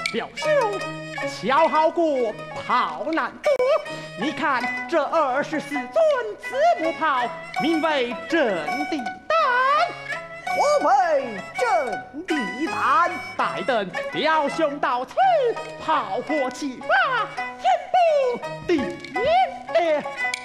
表兄，消耗过炮难多。你看这24尊子母炮，名为阵地弹。 何为阵地弹？ 待等表兄到此，炮火齐发，天崩地裂。